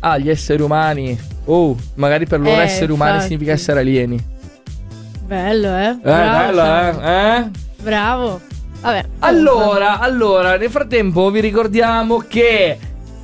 gli esseri umani. Oh, magari per loro esseri umani infatti. significa essere alieni. Bello, Bravo, bello, Sam. Bravo. Vabbè. Allora, nel frattempo vi ricordiamo che